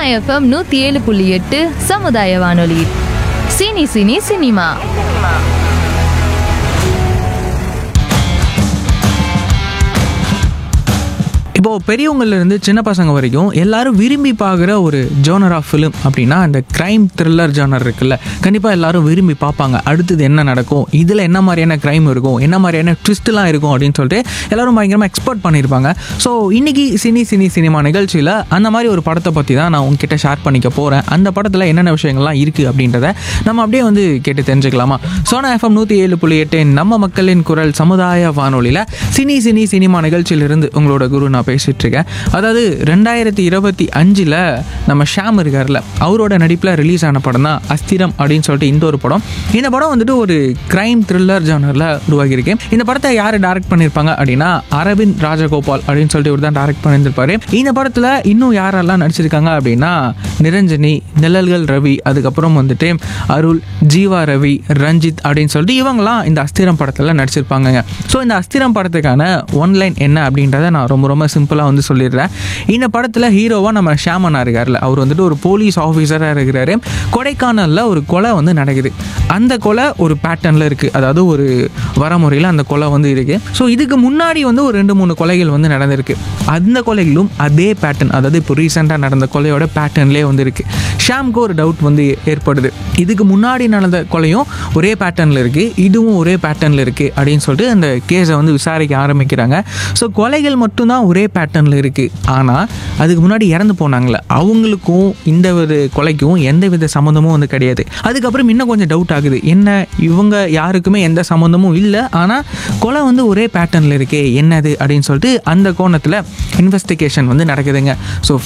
FM 107.8 சமுதாய வானொலி. Cine cine cinema. இப்போது பெரியவங்கள்லேருந்து சின்ன பசங்க வரைக்கும் எல்லாரும் விரும்பி பார்க்குற ஒரு ஜோனர் ஆஃப் ஃபிலிம் அப்படின்னா அந்த க்ரைம் த்ரில்லர் ஜோனர் இருக்குல்ல, கண்டிப்பாக எல்லாரும் விரும்பி பார்ப்பாங்க. அடுத்தது என்ன நடக்கும், இதில் என்ன மாதிரியான க்ரைம் இருக்கும், என்ன மாதிரியான ட்விஸ்ட்லாம் இருக்கும் அப்படின்னு சொல்லிட்டு எல்லாரும் பயங்கரமாக எக்ஸ்பெக்ட் பண்ணியிருப்பாங்க. ஸோ இன்றைக்கி சினிமா நிகழ்ச்சியில் அந்த மாதிரி ஒரு படத்தை பற்றி தான் நான் உங்ககிட்ட ஷேர் பண்ணிக்க போகிறேன். அந்த படத்தில் என்னென்ன விஷயங்கள்லாம் இருக்குது அப்படின்றத நம்ம அப்படியே வந்து கேட்டு தெரிஞ்சுக்கலாமா? சோனா எஃப்எம் 107.8 நம்ம மக்களின் குரல் சமுதாய வானொலியில் சினிமா நிகழ்ச்சியிலிருந்து உங்களோட குரு நான் பேசிகிட்டு இருக்கேன். அதாவது 2025 நம்ம ஷாம் இருக்கார்ல, அவரோட நடிப்பில் ரிலீஸ் ஆன படம் தான் அஸ்திரம் அப்படின்னு சொல்லிட்டு இந்த ஒரு படம். இந்த படம் வந்துட்டு ஒரு கிரைம் த்ரில்லர் ஜானரில் உருவாகியிருக்கேன். இந்த படத்தை யார் டைரக்ட் பண்ணியிருப்பாங்க அப்படின்னா அரவிந்த் ராஜகோபால் அப்படின்னு சொல்லிட்டு இவர் தான் டைரக்ட் பண்ணியிருப்பாரு. இந்த படத்தில் இன்னும் யாரெல்லாம் நடிச்சிருக்காங்க அப்படின்னா நிரஞ்சனி, நிழல்கள் ரவி, அதுக்கப்புறம் வந்துட்டு அருள், ஜீவா ரவி, ரஞ்சித் அப்படின்னு சொல்லிட்டு இவங்கெல்லாம் இந்த அஸ்திரம் படத்தில் நடிச்சிருப்பாங்க. ஸோ இந்த அஸ்திரம் படத்துக்கான ஒன்லைன் என்ன அப்படின்றத நான் ரொம்ப சிம்பிளாக வந்து சொல்லிடுறேன். இந்த படத்தில் ஹீரோவாக நம்ம ஷாமனா இருக்கார்ல, அவர் வந்துட்டு ஒரு போலீஸ் ஆஃபீஸராக இருக்கிறாரு. கொடைக்கானலில் ஒரு கொலை வந்து நடக்குது. அந்த கொலை ஒரு பேட்டர்னில் இருக்குது, அதாவது ஒரு வரமுறையில் அந்த கொலை வந்து இருக்குது. ஸோ இதுக்கு முன்னாடி வந்து ஒரு 2-3 கொலைகள் வந்து நடந்திருக்கு. அந்த கொலைகளும் அதே பேட்டர்ன், அதாவது இப்போ ரீசெண்டாக நடந்த கொலையோட பேட்டர்ன்லேயே வந்து இருக்குது. ஷாம்க்கு ஒரு டவுட் வந்து ஏற்படுது, இதுக்கு முன்னாடி நடந்த கொலையும் ஒரே பேட்டர்னில் இருக்குது, இதுவும் ஒரே பேட்டர்னில் இருக்குது அப்படின்னு சொல்லிட்டு அந்த கேஸை வந்து விசாரிக்க ஆரம்பிக்கிறாங்க. ஸோ கொலைகள் மட்டும்தான் ஒரே பேட்டர்னில் இருக்குது, ஆனால் அதுக்கு முன்னாடி இறந்து போனாங்களே அவங்களுக்கும் இந்த ஒரு கொலைக்கும் எந்த வித சம்மந்தமும் வந்து கிடையாது. அதுக்கப்புறம் இன்னும் கொஞ்சம் டவுட் ஆகுது, என்ன இவங்க யாருக்குமே எந்த சம்மந்தமும் இல்லை, ஆனால் கொலை வந்து ஒரே பேட்டர்னில் இருக்கே என்னது அப்படின்னு சொல்லிட்டு அந்த கோணத்தில் இன்வெஸ்டிகேஷன் வந்து நடக்குதுங்க. ஸோ